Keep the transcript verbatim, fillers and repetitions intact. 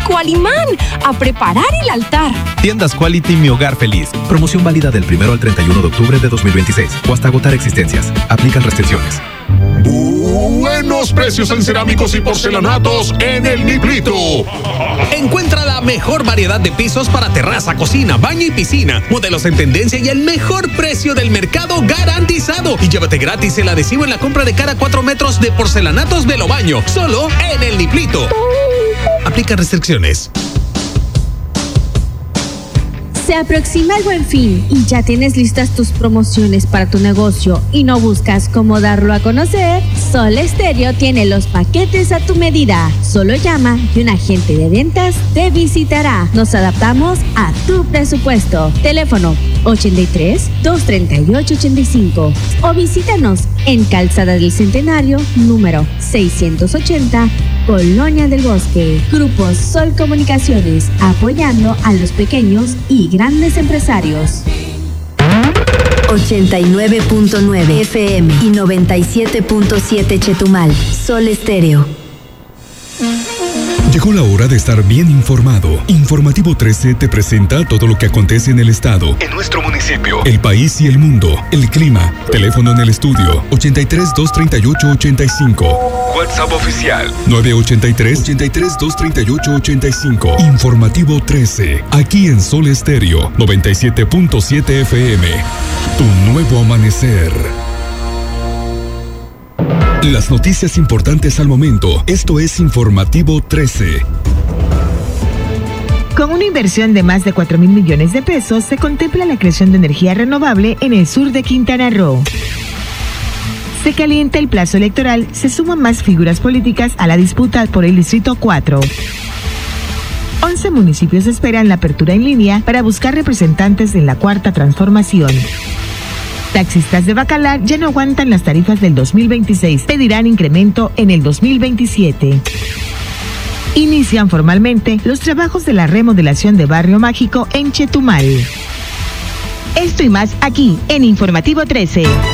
Qualimán a preparar el altar. Tiendas Quality Mi Hogar Feliz. Promoción válida del primero al treinta y uno de octubre de dos mil veintiséis o hasta agotar existencias. Aplican restricciones. Buenos precios en cerámicos y porcelanatos en El Niplito. Encuentra la mejor variedad de pisos para terraza, cocina, baño y piscina. Modelos en tendencia y el mejor precio del mercado garantizado. Y llévate gratis el adhesivo en la compra de cada cuatro metros de porcelanatos Velobaño. Solo en El Niplito. Aplica restricciones. Se aproxima el Buen Fin y ya tienes listas tus promociones para tu negocio y no buscas cómo darlo a conocer. Sol Estéreo tiene los paquetes a tu medida. Solo llama y un agente de ventas te visitará. Nos adaptamos a tu presupuesto. Teléfono ochenta y tres, doscientos treinta y ocho, ochenta y cinco o visítanos en Calzada del Centenario, número seiscientos ochenta, Colonia del Bosque. Grupo Sol Comunicaciones, apoyando a los pequeños y grandes empresarios. ochenta y nueve punto nueve F M y noventa y siete punto siete Chetumal. Sol Estéreo. Llegó la hora de estar bien informado. Informativo trece te presenta todo lo que acontece en el estado, en nuestro municipio, el país y el mundo, el clima. Teléfono en el estudio ochenta y tres, doscientos treinta y ocho, ochenta y cinco. WhatsApp oficial nueve ochenta y tres, ochenta y tres, doscientos treinta y ocho, ochenta y cinco. Informativo trece, aquí en Sol Estéreo noventa y siete punto siete F M. Tu nuevo amanecer. Las noticias importantes al momento. Esto es Informativo trece. Con una inversión de más de cuatro mil millones de pesos, se contempla la creación de energía renovable en el sur de Quintana Roo. Se calienta el plazo electoral, se suman más figuras políticas a la disputa por el Distrito cuatro. once municipios esperan la apertura en línea para buscar representantes en la Cuarta Transformación. Taxistas de Bacalar ya no aguantan las tarifas del dos mil veintiséis, pedirán incremento en el dos mil veintisiete. Inician formalmente los trabajos de la remodelación de Barrio Mágico en Chetumal. Esto y más aquí en Informativo trece.